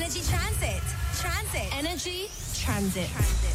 Energy Transit. Energy Transit.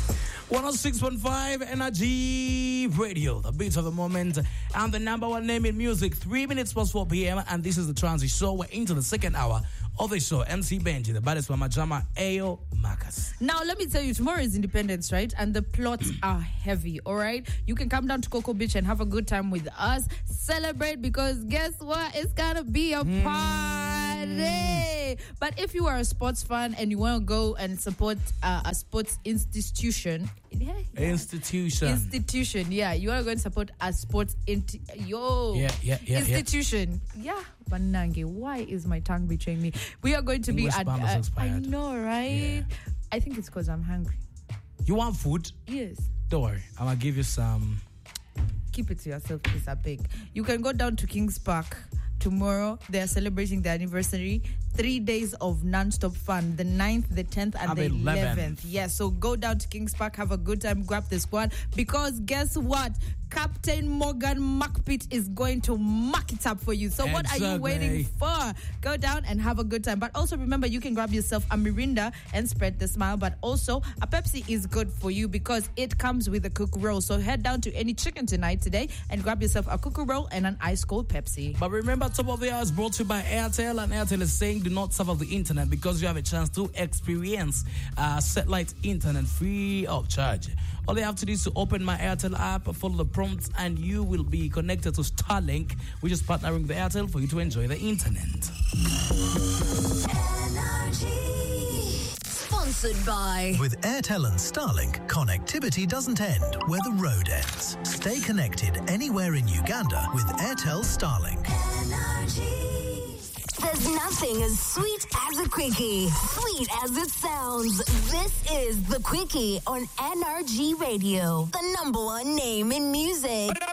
106.5 Energy Radio, the beats of the moment, and the number one name in music. 3 minutes past 4 p.m. and this is the Transit Show. We're into the second hour of the show. MC Benji, the baddest Mama Jama, Ayo Marcus. Now, let me tell you, tomorrow is Independence, right? And the plots are heavy, all right? You can come down to Cocoa Beach and have a good time with us. Celebrate, because guess what? It's gonna be a party. But if you are a sports fan and you want to go and support a sports institution, institution, yeah, you want to go and support a sports institution. Yeah. Banange, why is my tongue betraying me? We are going to English be at I know, right? Yeah. I think it's because I'm hungry. You want food? Yes. Don't worry, I'm gonna give you some. Keep it to yourself, please, I beg. You can go down to Kings Park tomorrow. They are celebrating their anniversary. 3 days of non-stop fun. The 9th, the 10th, and the 11th. Yeah, so go down to Kings Park, have a good time, grab the squad. Because guess what? Captain Morgan Muckpit is going to muck it up for you. So what are you waiting for? Go down and have a good time. But also remember, you can grab yourself a Mirinda and spread the smile. But also, a Pepsi is good for you because it comes with a cook roll. So head down to any chicken tonight today and grab yourself a cookie roll and an ice cold Pepsi. But remember, Top of the Hour is brought to you by Airtel, and Airtel is saying do not surf off the internet because you have a chance to experience satellite internet free of charge. All you have to do is to open my Airtel app, follow the prompts, and you will be connected to Starlink, which is partnering with Airtel for you to enjoy the internet. Sponsored by. With Airtel and Starlink, connectivity doesn't end where the road ends. Stay connected anywhere in Uganda with Airtel Starlink. There's nothing as sweet as a quickie. Sweet as it sounds. This is the Quickie on NRG Radio, the number one name in music.